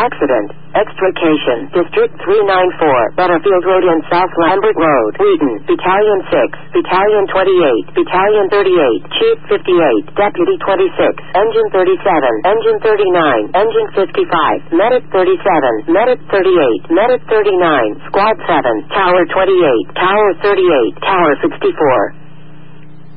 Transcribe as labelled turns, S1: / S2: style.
S1: Accident. Extrication. District 394. Butterfield Road and South Lambert Road. Wheaton. Battalion 6. Battalion 28. Battalion 38. Chief 58. Deputy 26. Engine 37. Engine 39. Engine 55. Medic 37. Medic 38. Medic 39. Squad 7. Tower 28. Tower 38. Tower 64.